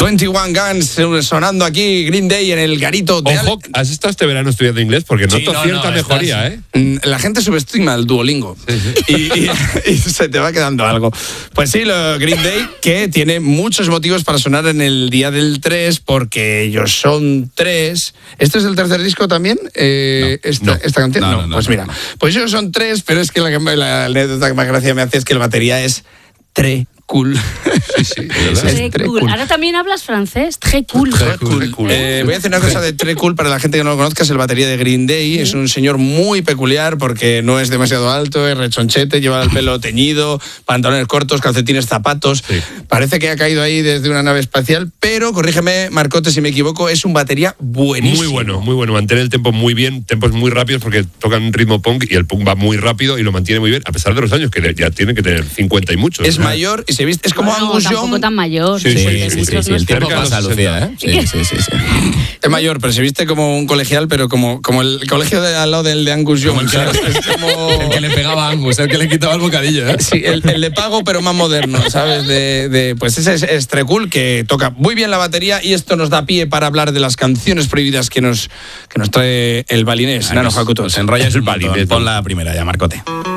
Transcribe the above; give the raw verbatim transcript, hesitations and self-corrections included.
veintiuno Guns sonando aquí, Green Day en el garito de Ojo, ¿has estado este verano estudiando inglés? Porque noto sí, no, cierta no, mejoría, estás... ¿eh? La gente subestima el Duolingo sí, sí. Y, y, y se te va quedando algo. Pues sí, lo Green Day, que tiene muchos motivos para sonar en el día del tres, porque ellos son tres. ¿Este es el tercer disco también? Eh, no, esta, no. ¿Esta canción? No, No, no, no pues no, mira. No. Pues ellos son tres, pero es que la, la anécdota que más gracia me hace es que la batería es tre cool. Sí, sí, es très cool. cool. Ahora también hablas francés, très cool. Très cool. cool. Eh, voy a decir una cosa de très cool para la gente que no lo conozca, es el batería de Green Day. Sí. Es un señor muy peculiar porque no es demasiado alto, es rechonchete, lleva el pelo teñido, pantalones cortos, calcetines, zapatos. Sí. Parece que ha caído ahí desde una nave espacial, pero corrígeme, Marcote, si me equivoco, es un batería buenísimo. Muy bueno, muy bueno. Mantiene el tempo muy bien, tempos muy rápidos porque tocan un ritmo punk y el punk va muy rápido y lo mantiene muy bien, a pesar de los años, que ya tiene que tener cincuenta y muchos. Es ¿no? mayor y se viste, es como bueno, Angus Young. Tampoco tan mayor. Sí, sí, sí, sí, sí, sí. El tiempo pasa, Lucía, ¿eh? Sí, sí, sí, sí. Es mayor, pero se viste como un colegial, pero como, como el colegio de al lado del de Angus Young. Como el, que, es como... el que le pegaba a Angus, el que le quitaba el bocadillo, ¿eh? Sí, el, el de pago, pero más moderno, ¿sabes? De, de, pues ese es, es très cool, que toca muy bien la batería, y esto nos da pie para hablar de las canciones prohibidas que nos, que nos trae el balinés. Nano Hakuto. Se enrolla el balinés. Pon la primera ya, Marcote.